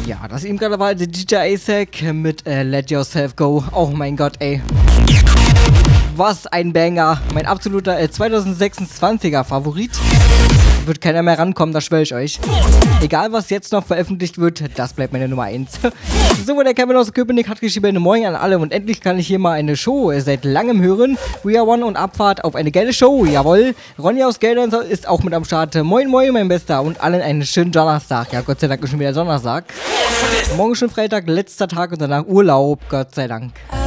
Ja, das eben gerade war der DJ Isaac mit Let Yourself Go. Oh mein Gott, ey. Was ein Banger. Mein absoluter 2026er Favorit. Wird keiner mehr rankommen, das schwöre ich euch. Egal, was jetzt noch veröffentlicht wird, das bleibt meine Nummer 1. So, der Kevin aus Köpenick hat geschrieben, Moin an alle und endlich kann ich hier mal eine Show seit langem hören. We Are One und Abfahrt auf eine geile Show, jawohl. Ronny aus Geldern ist auch mit am Start. Moin, moin, mein Bester und allen einen schönen Donnerstag. Ja, Gott sei Dank ist schon wieder Donnerstag. Morgen schon Freitag, letzter Tag und danach Urlaub, Gott sei Dank.